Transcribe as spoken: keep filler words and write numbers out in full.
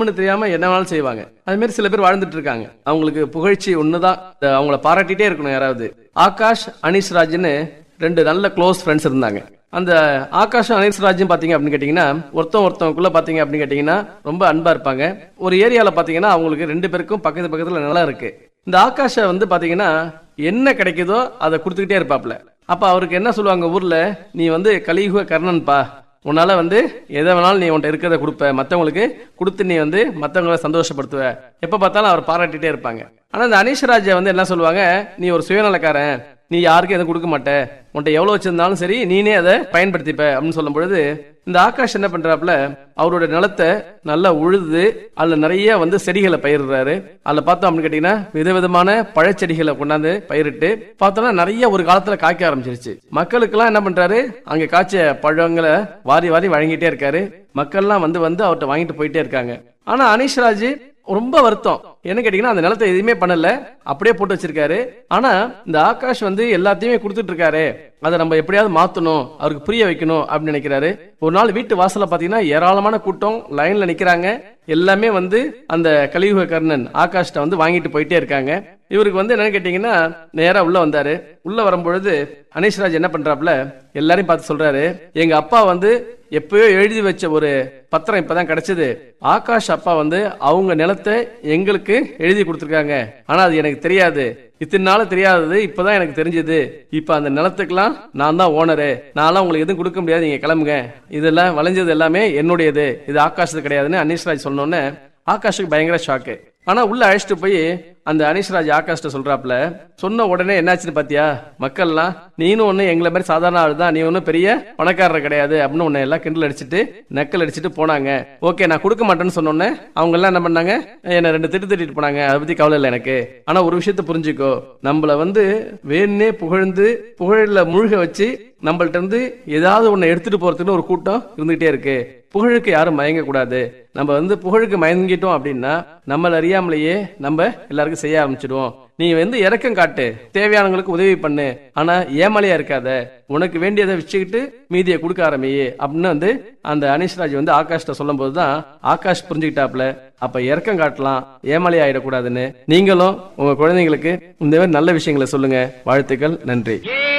கஷ்டம்னு தெரியாம என்ன வேணாலும் செய்வாங்க. அது மாதிரி சில பேர் வாழ்ந்துட்டு இருக்காங்க. அவங்களுக்கு புகழ்ச்சி ஒண்ணுதான், அவங்கள பாராட்டிட்டே இருக்கணும் யாராவது. ஆகாஷ் அனீஷ் ராஜ்னு ரெண்டு நல்ல க்ளோஸ் ஃப்ரெண்ட்ஸ் இருந்தாங்க. அந்த ஆகாஷும் அனீஷ் ராஜும் பாத்தீங்க அப்படின்னு கேட்டீங்கன்னா ஒருத்தன் ஒருத்தவங்களுக்குள்ள பாத்தீங்க அப்படின்னு கேட்டீங்கன்னா ரொம்ப அன்பா இருப்பாங்க. ஒரு ஏரியால பாத்தீங்கன்னா அவங்களுக்கு ரெண்டு பேருக்கும் பக்கத்து பக்கத்துல நிலம் இருக்கு. இந்த ஆகாஷ வந்து பாத்தீங்கன்னா என்ன கிடைக்குதோ அதை கொடுத்துக்கிட்டே இருப்பாப்ல. அப்ப அவருக்கு என்ன சொல்லுவாங்க ஊர்ல, நீ வந்து கலியுக கர்ணன்பா, உன்னால வந்து எதை வேணாலும் நீ உன்ட்ட இருக்கிறத கொடுப்ப, மத்தவங்களுக்கு கொடுத்து நீ வந்து மத்தவங்களை சந்தோஷப்படுத்துவ, எப்ப பார்த்தாலும் அவர் பாராட்டிட்டே இருப்பாங்க. ஆனா இந்த அனீஷ் ராஜா வந்து என்ன சொல்லுவாங்க, நீ ஒரு சுயநலக்காரன், நீ யாருக்கும் எதுவும் கொடுக்க மாட்ட, உன்ட்ட எவ்வளவு வச்சிருந்தாலும் சரி நீனே அதை பயன்படுத்திப்ப அப்படின்னு சொல்லும் பொழுது இந்த ஆகாஷ் என்ன பண்றாப்புல, அவரோட நிலத்தை நல்லா உழுது அதுல நிறைய வந்து செடிகளை பயிரிடுறாரு. அதுல பார்த்தோம் அப்படின்னு கேட்டீங்கன்னா விதவிதமான பழச்செடிகளை கொண்டாந்து பயிரிட்டு பார்த்தோம்னா நிறைய ஒரு காலத்துல காய்க்க ஆரம்பிச்சிருச்சு. மக்களுக்கு எல்லாம் என்ன பண்றாரு, அங்க காய்ச்ச பழங்களை வாரி வாரி வழங்கிட்டே இருக்காரு. மக்கள் எல்லாம் வந்து வந்து அவர்கிட்ட வாங்கிட்டு போயிட்டே இருக்காங்க. ஆனா அனீஷ் ராஜ் ரொம்ப வருத்தம். என்ன கேட்டீங்கன்னா அந்த நிலத்தை எதுவுமே பண்ணல, அப்படியே போட்டு வச்சிருக்காரு. ஆனா இந்த ஆகாஷ் வந்து எல்லாத்தையுமே கொடுத்துட்டு இருக்காரு, அதை நம்ம எப்படியாவது மாத்தணும், அவருக்கு புரிய வைக்கணும் அப்படின்னு நினைக்கிறாரு. ஒரு நாள் வீட்டு வாசல்ல பாத்தீங்கன்னா ஏராளமான கூட்டம் லைன்ல நிக்கிறாங்க. எல்லாமே வந்து அந்த கலியுக கர்ணன் ஆகாஷ்ட வந்து வாங்கிட்டு போயிட்டே இருக்காங்க. இவருக்கு வந்து என்னன்னு கேட்டீங்கன்னா நேரா உள்ள வந்தாரு. உள்ள வரும்பொழுது அனீஷ் ராஜ் என்ன பண்றாப்புல, எல்லாரையும் பார்த்து சொல்றாரு, எங்க அப்பா வந்து எப்பயோ எழுதி வச்ச ஒரு பத்திரம் இப்பதான் கிடைச்சது. ஆகாஷ் அப்பா வந்து அவங்க நிலத்தை எங்களுக்கு எழுதி கொடுத்திருக்காங்க. ஆனா அது எனக்கு தெரியாது, இத்தனை நாள் தெரியாதது இப்பதான் எனக்கு தெரிஞ்சது. இப்ப அந்த நிலத்துக்கெல்லாம் நான் தான் ஓனரு, நான் உங்களுக்கு எதுவும் கொடுக்க முடியாது, நீங்க கிளம்புங்க, இதெல்லாம் வளைஞ்சது எல்லாமே என்னுடையது, இது ஆகாஷது கிடையாதுன்னு அனீஷ் ராஜ் சொன்னோன்னு ஆகாஷுக்கு பயங்கர ஷாக்கு. ஆனா உள்ள அழைச்சிட்டு போய் அந்த அனீஷ் ராஜ் ஆகாஷ்ட சொல்றாப்ல, சொன்ன உடனே என்னாச்சுன்னு பாத்தியா, மக்கள்லாம் நீனும் ஒண்ணு எங்களை மாதிரி சாதாரண ஆளுதான், நீ ஒன்னும் பெரிய பணக்காரர் கிடையாது அப்படின்னு உன்னை எல்லாம் கிண்டல் அடிச்சுட்டு நக்கல் அடிச்சுட்டு போனாங்க. ஓகே நான் கொடுக்க மாட்டேன்னு சொன்னோன்னே அவங்க எல்லாம் என்ன பண்ணாங்க, என்ன ரெண்டு திட்டு திட்டிட்டு போனாங்க. அதை பத்தி கவலை இல்லை எனக்கு. ஆனா ஒரு விஷயத்த புரிஞ்சுக்கோ, நம்மள வந்து வேணே புகழ்ந்து புகழல மூழ்க வச்சு நம்மள்ட்ட இருந்து ஏதாவது ஒண்ணு எடுத்துட்டு போறதுன்னு ஒரு கூட்டம் இருந்துகிட்டே இருக்கு. புகழுக்கு யாரும் மயங்க கூடாது. நம்ம வந்து புகழுக்கு மயங்கிட்டோம் அப்படின்னா நம்மள அறியாமலேயே நம்ம எல்லாருக்கும் செய்ய ஆரம்பிச்சிடுவோம். நீ வந்து இரக்கம் காட்டு, தேவையானவங்களுக்கு உதவி பண்ணு, ஆனா ஏமாலியா இருக்காத, உனக்கு வேண்டியதை வச்சுக்கிட்டு மீதியை கொடுக்க ஆரம்பியே அப்படின்னு வந்து அந்த அனீஷ் ராஜ் வந்து ஆகாஷ்ட சொல்லும் போதுதான் ஆகாஷ் புரிஞ்சுக்கிட்டாப்ல, அப்ப இரக்கம் காட்டலாம், ஏமாலியா ஆயிடக்கூடாதுன்னு. நீங்களும் உங்க குழந்தைங்களுக்கு இந்த மாதிரி நல்ல விஷயங்களை சொல்லுங்க. வாழ்த்துக்கள், நன்றி.